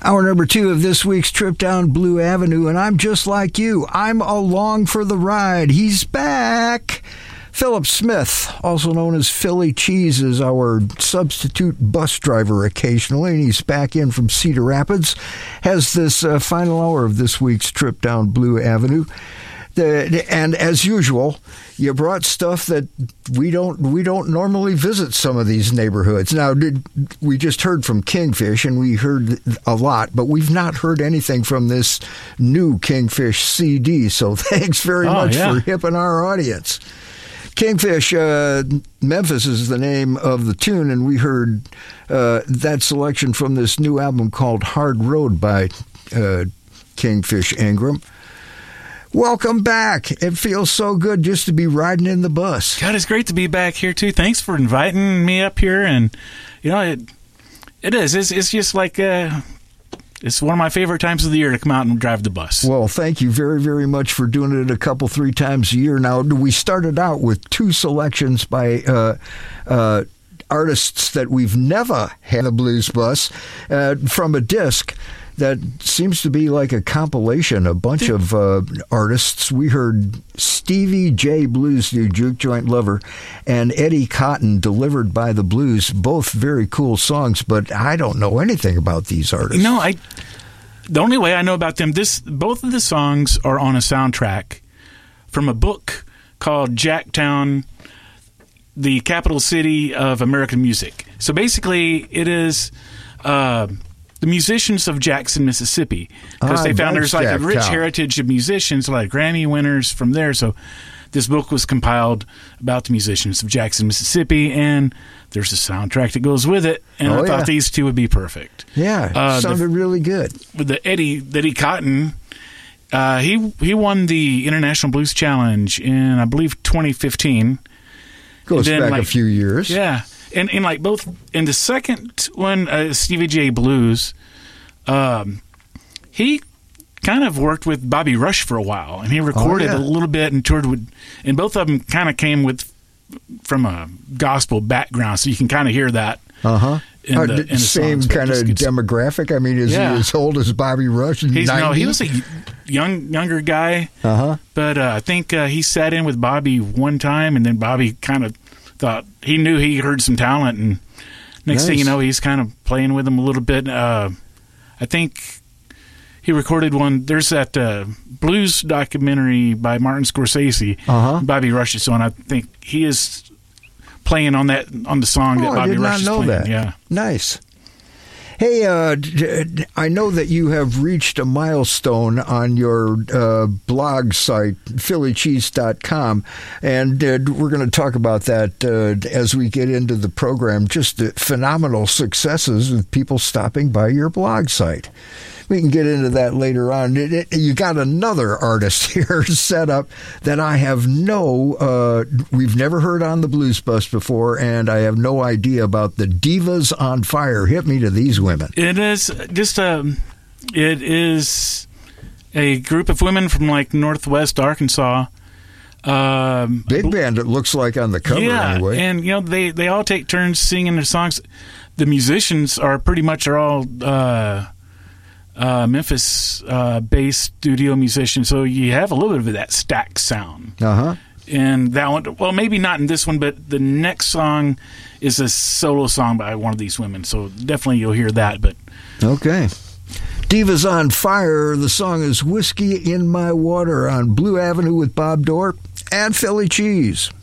Hour number 2 of this week's trip down Blue Avenue, and I'm just like you. I'm along for the ride. He's back. Philip Smith, also known as Philly Cheese, is our substitute bus driver occasionally, and he's back in from Cedar Rapids, has this final hour of this week's trip down Blue Avenue. And as usual, you brought stuff that we don't normally visit some of these neighborhoods. Now, we just heard from Kingfish, and we heard a lot, but we've not heard anything from this new Kingfish CD, so thanks very much for hipping our audience. Kingfish, Memphis is the name of the tune, and we heard that selection from this new album called Hard Road by Kingfish Ingram. Welcome back. It feels so good just to be riding in the bus. God, it's great to be back here, too. Thanks for inviting me up here. And, you know, it is. It's just like it's one of my favorite times of the year to come out and drive the bus. Well, thank you very, very much for doing it a couple, 3 times a year. Now, we started out with 2 selections by artists that we've never had a blues bus from a disc that seems to be like a compilation, a bunch of artists. We heard Stevie J Blues do Juke Joint Lover, and Eddie Cotton, Delivered by the Blues, both very cool songs, but I don't know anything about these artists. No, the only way I know about them, both of the songs are on a soundtrack from a book called Jacktown, the Capital City of American Music. So basically, it is the musicians of Jackson, Mississippi, because they found there's like a rich heritage of musicians, like Grammy winners from there. So this book was compiled about the musicians of Jackson, Mississippi, and there's a soundtrack that goes with it. And I thought these 2 would be perfect. Yeah, sounded really good. With the Eddie Cotton, he won the International Blues Challenge in, I believe, 2015. Goes back a few years. Yeah. And like both in the second one, Stevie J Blues, he kind of worked with Bobby Rush for a while, and he recorded a little bit and toured with, and both of them kind of came from a gospel background, so you can kind of hear that. In the same kind of demographic. I mean, is he as old as Bobby Rush? No, he was a younger guy. But I think he sat in with Bobby one time, and then Bobby kind of thought he knew he heard some talent, and next thing you know, he's kind of playing with him a little bit. I think he recorded one. There's that blues documentary by Martin Scorsese. Bobby Rush is on. I think he is playing on the song that Bobby Rush is playing. I did not know that. Yeah, nice. Hey, I know that you have reached a milestone on your blog site, phillycheese.com, and we're going to talk about that as we get into the program, just the phenomenal successes of people stopping by your blog site. We can get into that later on. You got another artist here set up that I have we've never heard on the Blues Bus before, and I have no idea about the Divas on Fire. Hit me to these women. It is it is a group of women from like Northwest Arkansas. Big band, it looks like on the cover anyway. And you know they all take turns singing their songs. The musicians are all Memphis-based studio musicians, so you have a little bit of that stack sound. And that one, well, maybe not in this one, but the next song is a solo song by one of these women, so definitely you'll hear that. But okay. Divas on Fire, the song is Whiskey in My Water on Blue Avenue with Bob Dorr and Philly Cheese.